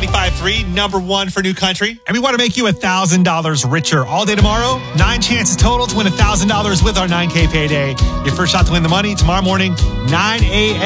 95.3, number one for New Country. And we want to make you $1,000 richer all day tomorrow. 9 chances total to win $1,000 with our 9K payday. Your first shot to win the money tomorrow morning, 9 a.m.